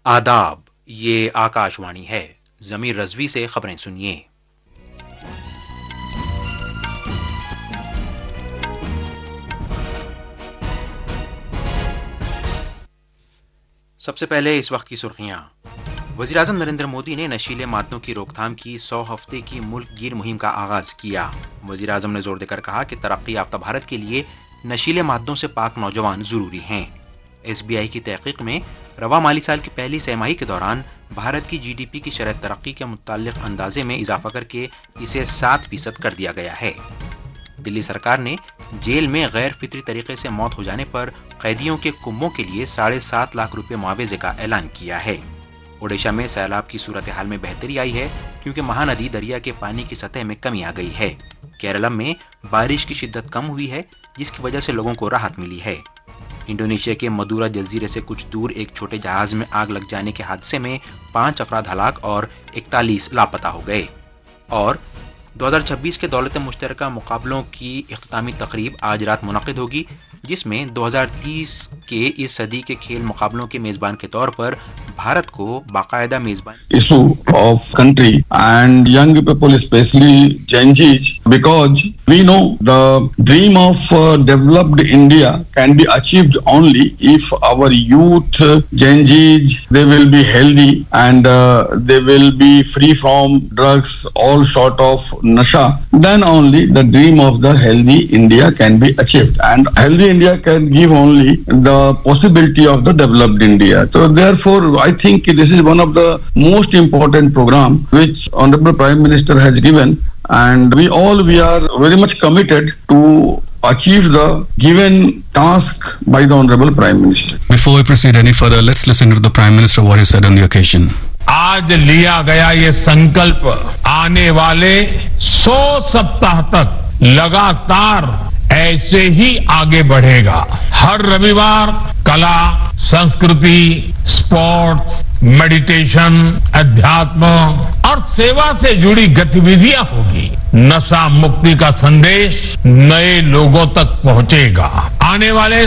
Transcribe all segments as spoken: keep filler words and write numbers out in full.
आदाब, ये आकाशवाणी है। ज़मीर रज़वी से खबरें सुनिए। सबसे पहले इस वक्त की सुर्खियां। वज़ीर-ए-आज़म नरेंद्र मोदी ने नशीले मादों की रोकथाम की सौ हफ्ते की मुल्क गिर मुहिम का आगाज़ किया। वज़ीर-ए-आज़म ने जोर देकर कहा कि तरक्की याफ्ता भारत के लिए नशीले मादों से पाक नौजवान ज़रूरी हैं। एस बी आई की तहकीक में रवा माली साल की पहली छमाही के दौरान भारत की जी डी पी की शरह तरक्की के मुताल्लिक़ अंदाजे में इजाफा करके इसे सात फीसद कर दिया गया है। दिल्ली सरकार ने जेल में गैर फितरी तरीके से मौत हो जाने पर कैदियों के कुंबों के लिए साढ़े सात लाख रुपए मुआवजे का ऐलान किया है। ओडिशा में सैलाब की सूरत हाल में बेहतरी आई है क्योंकि महानदी दरिया के पानी की सतह में कमी आ गई है। केरल में बारिश की शिद्दत कम हुई है जिसकी वजह से लोगों को राहत मिली है। इंडोनेशिया के मदुरा जजीरे से कुछ दूर एक छोटे जहाज में आग लग जाने के हादसे में पांच अफराद हलाक और इकतालीस लापता हो गए। और दो हज़ार छब्बीस के दौलत मुश्तरका मुकाबलों की इख्तितामी तकरीब आज रात मुनक़िद होगी, जिसमें दो हज़ार तीस के इस सदी के खेल मुकाबलों के मेज़बान के तौर पर भारत को बाकायदा मेज़बान issue of country and young people, especially Gen Zs, because we know the dream of uh, developed India can be achieved only if our youth, uh, Gen Zs, they will be healthy and uh, they will be free from drugs, all sort of nasha. Then only the dream of the healthy India can be achieved, and healthy India can give only the possibility of the developed India. So therefore, I think this is one of the most important program which Honorable Prime Minister has given, and we all we are very much committed to achieve the given task by the Honorable Prime Minister. Before we proceed any further, let's listen to the Prime Minister what he said on the occasion. आज लिया गया ये संकल्प आने वाले सौ सप्ताह तक लगातार ऐसे ही आगे बढ़ेगा। हर रविवार कला, संस्कृति, स्पोर्ट्स, मेडिटेशन, अध्यात्म और सेवा से जुड़ी गतिविधियां होगी। नशा मुक्ति का संदेश नए लोगों तक पहुंचेगा। आने वाले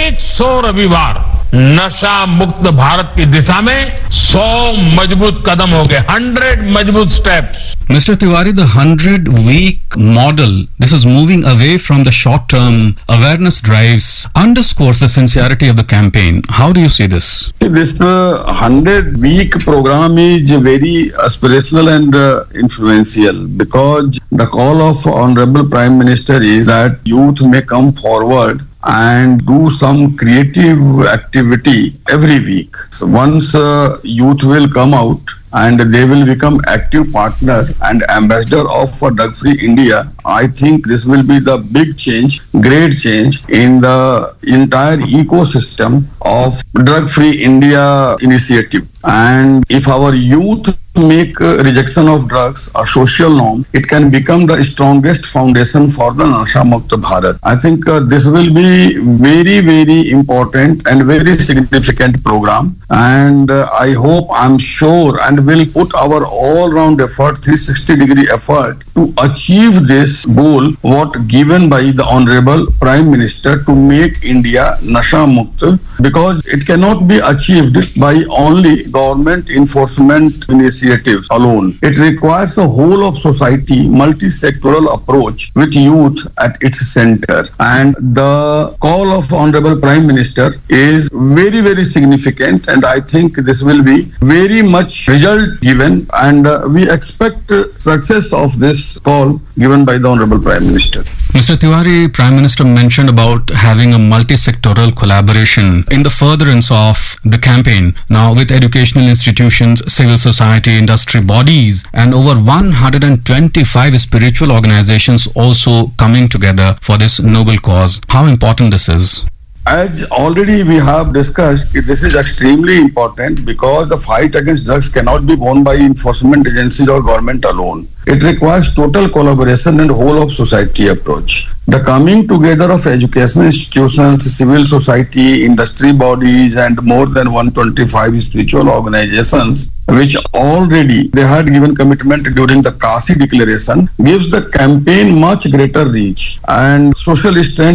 सौ रविवार नशा मुक्त भारत की दिशा में सौ मजबूत कदम हो गए, हंड्रेड मजबूत steps. Mister Tiwari, the hundred-week model, this is moving away from the short-term awareness drives, underscores the sincerity of the campaign. How do you see this? This uh, hundred-week program is very aspirational and uh, influential, because the call of Honorable Prime Minister is that youth may come forward and do some creative activity every week. So once uh, youth will come out and they will become active partner and ambassador of uh, Drug-Free India, I think this will be the big change, great change in the entire ecosystem of Drug-Free India initiative. And if our youth make uh, rejection of drugs a social norm, it can become the strongest foundation for the Nasha Mukta Bharat. I think uh, this will be very, very important and very significant program. And uh, I hope, I'm sure, and will put our all-round effort, three sixty degree effort to achieve this goal, what given by the Honorable Prime Minister to make India Nasha Mukta, because it cannot be achieved by only government enforcement initiatives alone. It requires a whole of society, multi-sectoral approach with youth at its center. And the call of Honorable Prime Minister is very, very significant, and I think this will be very much result given, and uh, we expect uh, success of this call given by the Honorable Prime Minister. Mister Tiwari, Prime Minister mentioned about having a multi-sectoral collaboration in the furtherance of the campaign. Now, with educational institutions, civil society, industry bodies, and over one hundred twenty-five spiritual organizations also coming together for this noble cause. How important this is? As already we have discussed, this is extremely important because the fight against drugs cannot be won by enforcement agencies or government alone. It requires total collaboration and whole of society approach. The coming together of educational institutions, civil society, industry bodies, and more than one hundred twenty-five spiritual organizations, which already they had given commitment during the Kasi Declaration, gives the campaign much greater reach and social strength